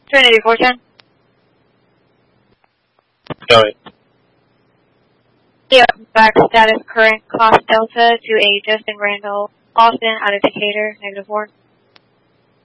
Trinity 410. Going. Yeah, back status current cost delta to a Justin Randall Austin out of Decatur, -4.